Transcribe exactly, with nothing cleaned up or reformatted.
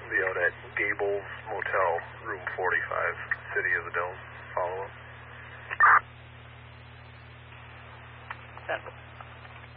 be out at Gables Motel, room forty-five, City of the Dome. Follow up. Central.